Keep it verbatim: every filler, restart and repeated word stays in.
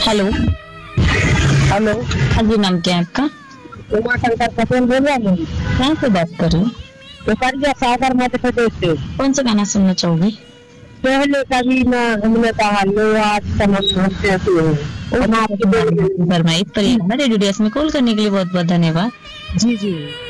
Hello. Hello. हाँ जी, नाम क्या है आपका? उमा शंकर पटेल बोल रहा हूँ। कहाँ से बात कर रहे हो? पिपरिया सागर मध्य प्रदेश से। कौन सा गाना सुनना चाहोगे? पहले कभी ना हमने कहा लो आज समझ हमसे ऐसे हो। हम आपकी बेटी हैं। फरमाइश पर ये गाना रेडियो डेस में कॉल करने के लिए बहुत बहुत धन्यवाद। जी जी।